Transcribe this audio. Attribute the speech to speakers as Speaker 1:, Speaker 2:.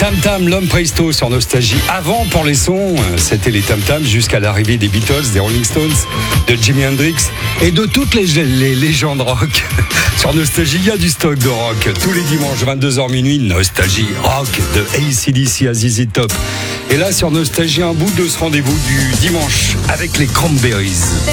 Speaker 1: Tam Tam, l'homme préhisto sur Nostalgie. Avant, pour les sons, c'était les Tam Tam jusqu'à l'arrivée des Beatles, des Rolling Stones, de Jimi Hendrix et de toutes les légendes rock. Sur Nostalgie, il y a du stock de rock. Tous les dimanches, 22h minuit, Nostalgie rock de AC/DC à ZZ Top. Et là, sur Nostalgie, un bout de ce rendez-vous du dimanche avec les Cranberries.